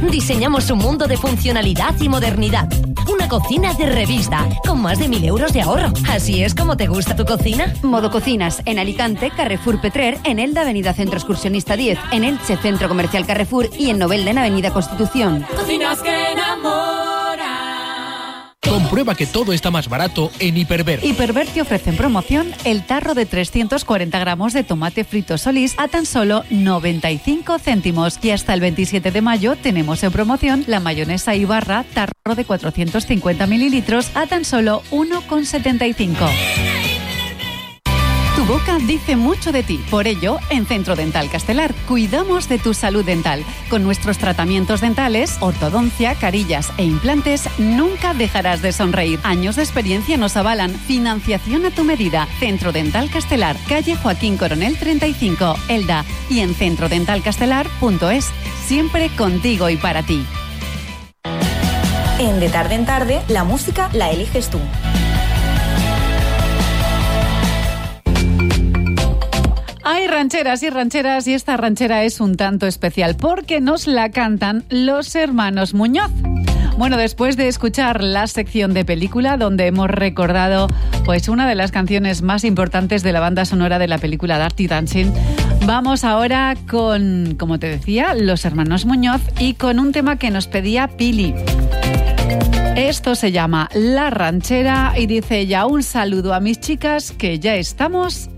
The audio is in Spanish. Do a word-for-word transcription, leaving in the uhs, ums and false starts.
Diseñamos un mundo de funcionalidad y modernidad. Una cocina de revista, con más de mil euros de ahorro. ¿Así es como te gusta tu cocina? Modo Cocinas, en Alicante, Carrefour Petrer, en Elda, Avenida Centro Excursionista diez, en Elche, Centro Comercial Carrefour y en Novelda, en Avenida Constitución. Cocinas que enamoran. Comprueba que todo está más barato en Hiperver. Hiperver te ofrece en promoción el tarro de trescientos cuarenta gramos de tomate frito Solís a tan solo noventa y cinco céntimos. Y hasta el veintisiete de mayo tenemos en promoción la mayonesa Ibarra tarro de cuatrocientos cincuenta mililitros a tan solo uno con setenta y cinco. Tu boca dice mucho de ti. Por ello, en Centro Dental Castelar cuidamos de tu salud dental. Con nuestros tratamientos dentales, ortodoncia, carillas e implantes, nunca dejarás de sonreír. Años de experiencia nos avalan. Financiación a tu medida. Centro Dental Castelar, calle Joaquín Coronel treinta y cinco, Elda. Y en centro dental castelar punto es. Siempre contigo y para ti. En De Tarde en Tarde, la música la eliges tú. Hay rancheras y rancheras y esta ranchera es un tanto especial porque nos la cantan los hermanos Muñoz. Bueno, después de escuchar la sección de película donde hemos recordado pues una de las canciones más importantes de la banda sonora de la película Dirty Dancing, vamos ahora con, como te decía, los hermanos Muñoz y con un tema que nos pedía Pili. Esto se llama La Ranchera y dice ella: un saludo a mis chicas que ya estamos